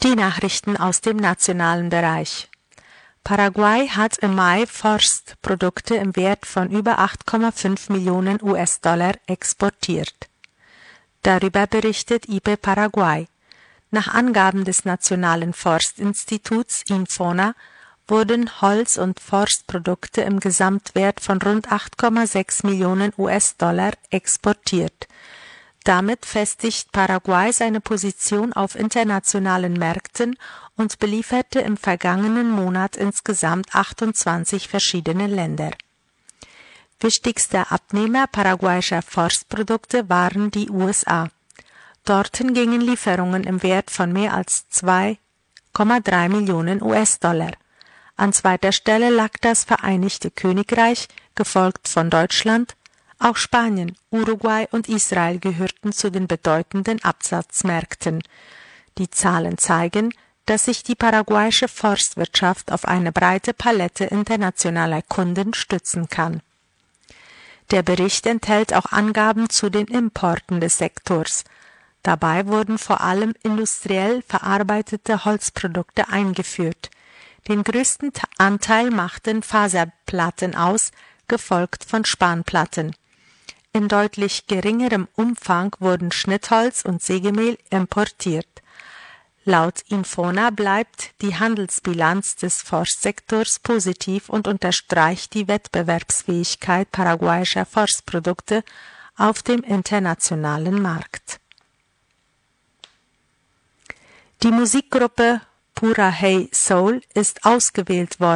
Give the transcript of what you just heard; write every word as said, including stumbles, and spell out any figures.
Die Nachrichten aus dem nationalen Bereich. Paraguay hat im Mai Forstprodukte im Wert von über acht Komma fünf Millionen U S-Dollar exportiert. Darüber berichtet I P Paraguay. Nach Angaben des Nationalen Forstinstituts INFONA wurden Holz- und Forstprodukte im Gesamtwert von rund acht Komma sechs Millionen U S-Dollar exportiert. Damit festigt Paraguay seine Position auf internationalen Märkten und belieferte im vergangenen Monat insgesamt achtundzwanzig verschiedene Länder. Wichtigster Abnehmer paraguayischer Forstprodukte waren die U S A. Dorthin gingen Lieferungen im Wert von mehr als zwei Komma drei Millionen U S-Dollar. An zweiter Stelle lag das Vereinigte Königreich, gefolgt von Deutschland. Auch Spanien, Uruguay und Israel gehörten zu den bedeutenden Absatzmärkten. Die Zahlen zeigen, dass sich die paraguayische Forstwirtschaft auf eine breite Palette internationaler Kunden stützen kann. Der Bericht enthält auch Angaben zu den Importen des Sektors. Dabei wurden vor allem industriell verarbeitete Holzprodukte eingeführt. Den größten Anteil machten Faserplatten aus, gefolgt von Spanplatten. In deutlich geringerem Umfang wurden Schnittholz und Sägemehl importiert. Laut INFONA bleibt die Handelsbilanz des Forstsektors positiv und unterstreicht die Wettbewerbsfähigkeit paraguayischer Forstprodukte auf dem internationalen Markt. Die Musikgruppe Pura Hey Soul ist ausgewählt worden